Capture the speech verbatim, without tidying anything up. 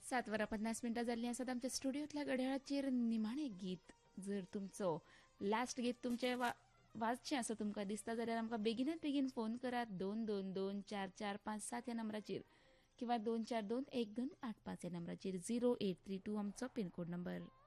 सात वरा पन्नास मिनटां जाल्लीं आसात आमच्या स्टुडियोंतल्या घड्याळाचेर निमाणें गीत. जर तुमचो लास्ट गीत तुमचें वा वाजचें असं तुमकां दिसता जाल्यार आमकां बेगिनात बेगीन फोन करात दोन दोन दोन चार चार पांच सात ह्या नंबराचेर किंवा दोन चार दोन एक दोन आठ पांच ह्या नंबराचेर. झिरो एट थ्री टू आमचो पिनकोड नंबर.